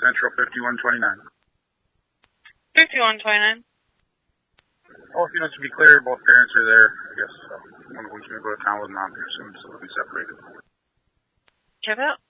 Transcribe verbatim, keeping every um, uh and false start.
Central fifty-one twenty-nine. fifty-one twenty-nine. All a few minutes to be clear. Both parents are there. I guess uh, one of them's going to go to town with mom here soon, so they'll be separated. Give it.